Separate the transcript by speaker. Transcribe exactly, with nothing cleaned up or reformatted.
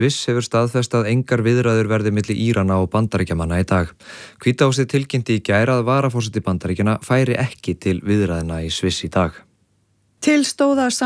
Speaker 1: Sviss hefur staðfest að engar viðræður verði milli Írana og Bandaríkjamanna í dag. Hvíta húsið tilkynnti í gær að varaforseti Bandaríkjanna færi ekki til viðræðna í Sviss í dag.
Speaker 2: Til stóð að